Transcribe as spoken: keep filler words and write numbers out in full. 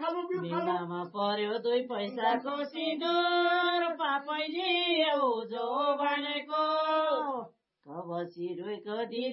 बिमामा पर्यो दुई पैसाको सिन्दुर पापैले उजो भनेको कबसी रुईको